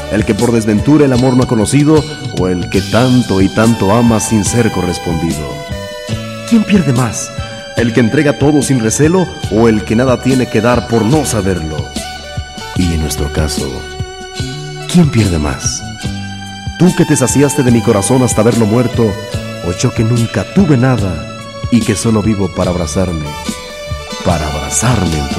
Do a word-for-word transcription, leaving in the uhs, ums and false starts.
¿El que por desventura el amor no ha conocido, o el que tanto y tanto ama sin ser correspondido? ¿Quién pierde más? ¿El que entrega todo sin recelo, o el que nada tiene que dar por no saberlo? Y en nuestro caso, ¿quién pierde más? ¿Tú que te saciaste de mi corazón hasta verlo muerto, o yo que nunca tuve nada y que solo vivo para abrazarme, para abrazarme en tu